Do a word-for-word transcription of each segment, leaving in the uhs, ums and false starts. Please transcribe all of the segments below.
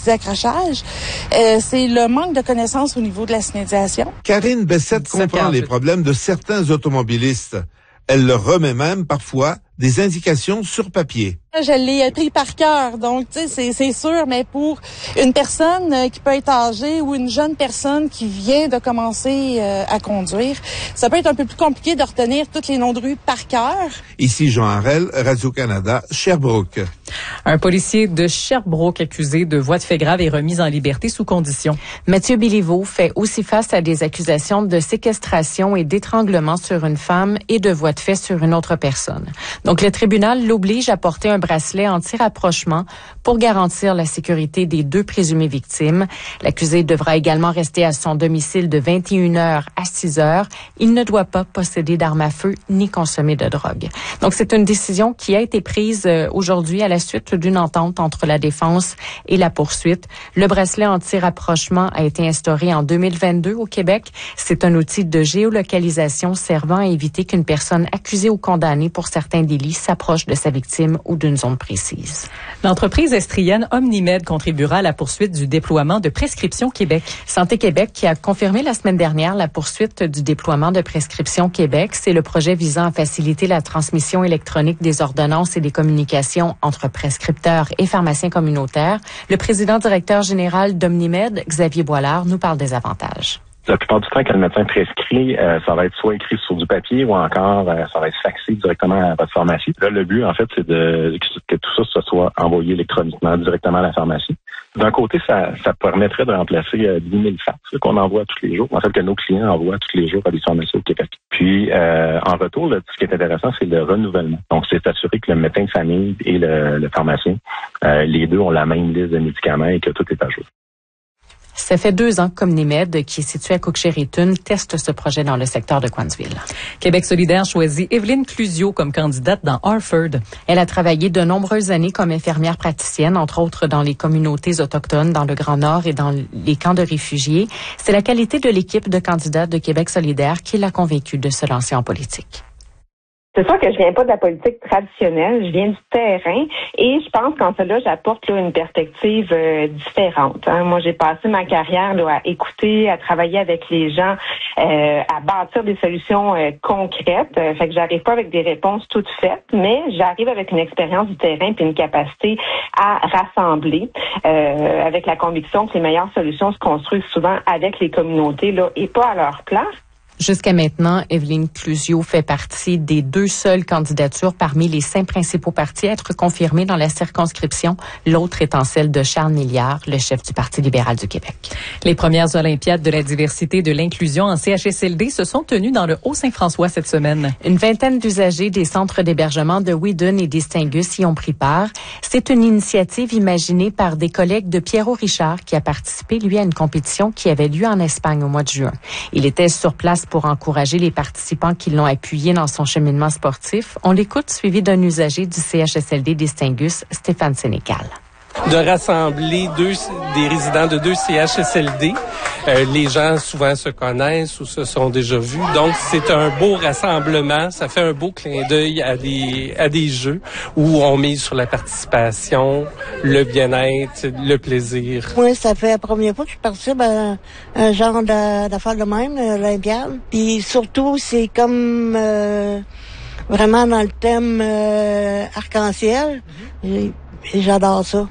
petits accrochages. Euh, c'est le manque de connaissances au niveau de la signalisation. Karine Bessette comprend les problèmes de certains automobilistes. Elle leur remet même parfois des indications sur papier. Je l'ai pris par cœur, donc tu sais, c'est, c'est sûr, mais pour une personne euh, qui peut être âgée ou une jeune personne qui vient de commencer euh, à conduire, ça peut être un peu plus compliqué de retenir tous les noms de rue par cœur. Ici Jean Harel, Radio-Canada, Sherbrooke. Un policier de Sherbrooke accusé de voies de fait grave est remis en liberté sous condition. Mathieu Béliveau fait aussi face à des accusations de séquestration et d'étranglement sur une femme et de voies de fait sur une autre personne. Donc le tribunal l'oblige à porter un bracelet anti-rapprochement pour garantir la sécurité des deux présumées victimes. L'accusé devra également rester à son domicile de vingt et une heures à six heures. Il ne doit pas posséder d'armes à feu ni consommer de drogue. Donc c'est une décision qui a été prise aujourd'hui à la suite d'une entente entre la défense et la poursuite. Le bracelet anti-rapprochement a été instauré en deux mille vingt-deux au Québec. C'est un outil de géolocalisation servant à éviter qu'une personne accusée ou condamnée pour certains délits s'approche de sa victime ou d'une zone précise. L'entreprise estrienne Omnimed contribuera à la poursuite du déploiement de Prescription Québec. Santé Québec qui a confirmé la semaine dernière la poursuite du déploiement de Prescription Québec. C'est le projet visant à faciliter la transmission électronique des ordonnances et des communications entre prescripteurs et pharmaciens communautaires. Le président directeur général d'Omnimed, Xavier Boilard, nous parle des avantages. La plupart du temps, quand le médecin prescrit, euh, ça va être soit écrit sur du papier ou encore euh, ça va être faxé directement à votre pharmacie. Là, le but, en fait, c'est de que tout ça, ça soit envoyé électroniquement directement à la pharmacie. D'un côté, ça, ça permettrait de remplacer euh, dix mille fax là, qu'on envoie tous les jours, en fait, que nos clients envoient tous les jours à des pharmacies au Québec. Puis, euh, en retour, là, ce qui est intéressant, c'est le renouvellement. Donc, c'est s'assurer que le médecin de famille et le, le pharmacien, euh, les deux ont la même liste de médicaments et que tout est à jour. Ça fait deux ans qu'Omnimed, qui est situé à Cook-Cherryton, teste ce projet dans le secteur de Cowansville. Québec solidaire choisit Evelyne Clusio comme candidate dans Harford. Elle a travaillé de nombreuses années comme infirmière praticienne, entre autres dans les communautés autochtones, dans le Grand Nord et dans les camps de réfugiés. C'est la qualité de l'équipe de candidats de Québec solidaire qui l'a convaincue de se lancer en politique. C'est sûr que je viens pas de la politique traditionnelle, je viens du terrain et je pense qu'en cela, j'apporte là, une perspective euh, différente. Hein. Moi, j'ai passé ma carrière là, à écouter, à travailler avec les gens, euh, à bâtir des solutions euh, concrètes. Euh, fait que j'arrive pas avec des réponses toutes faites, mais j'arrive avec une expérience du terrain puis une capacité à rassembler, euh, avec la conviction que les meilleures solutions se construisent souvent avec les communautés là et pas à leur place. Jusqu'à maintenant, Evelyne Clusio fait partie des deux seules candidatures parmi les cinq principaux partis à être confirmés dans la circonscription, l'autre étant celle de Charles Milliard, le chef du Parti libéral du Québec. Les premières Olympiades de la diversité et de l'inclusion en C H S L D se sont tenues dans le Haut-Saint-François cette semaine. Une vingtaine d'usagers des centres d'hébergement de Wheaton et d'Istingus y ont pris part. C'est une initiative imaginée par des collègues de Pierrot Richard qui a participé, lui, à une compétition qui avait lieu en Espagne au mois de juin. Il était sur place pour encourager les participants qui l'ont appuyé dans son cheminement sportif. On l'écoute, suivi d'un usager du C H S L D d'Istingus, Stéphane Sénécal. De rassembler deux, des résidents de deux C H S L D. Euh, les gens souvent se connaissent ou se sont déjà vus. Donc, c'est un beau rassemblement. Ça fait un beau clin d'œil à des, à des jeux où on mise sur la participation, le bien-être, le plaisir. Moi, ça fait la première fois que je participe à un genre d'affaires de même, l'Olympiade. Puis surtout, c'est comme euh, vraiment dans le thème euh, arc-en-ciel. Et, et j'adore ça.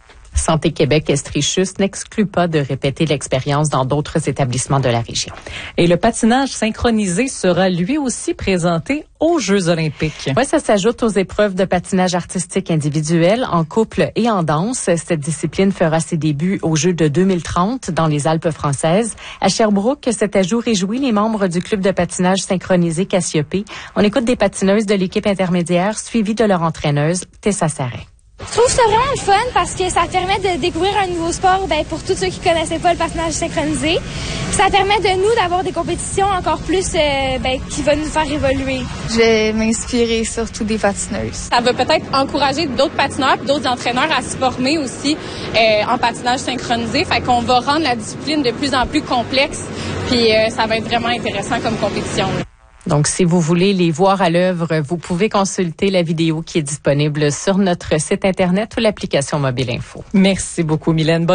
Santé Québec Estrichus n'exclut pas de répéter l'expérience dans d'autres établissements de la région. Et le patinage synchronisé sera lui aussi présenté aux Jeux olympiques. Oui, ça s'ajoute aux épreuves de patinage artistique individuel, en couple et en danse. Cette discipline fera ses débuts aux Jeux de deux mille trente dans les Alpes françaises. À Sherbrooke, cet ajout réjouit les membres du club de patinage synchronisé Cassiopée. On écoute des patineuses de l'équipe intermédiaire suivies de leur entraîneuse, Tessa Sarret. Je trouve ça vraiment le fun parce que ça permet de découvrir un nouveau sport ben, pour tous ceux qui connaissaient pas le patinage synchronisé. Ça permet de nous d'avoir des compétitions encore plus euh, ben, qui vont nous faire évoluer. Je vais m'inspirer surtout des patineuses. Ça va peut-être encourager d'autres patineurs et d'autres entraîneurs à se former aussi euh, en patinage synchronisé. Fait qu'on va rendre la discipline de plus en plus complexe. Puis euh, ça va être vraiment intéressant comme compétition. Donc, si vous voulez les voir à l'œuvre, vous pouvez consulter la vidéo qui est disponible sur notre site Internet ou l'application Mobile Info. Merci beaucoup, Mylène. Bonne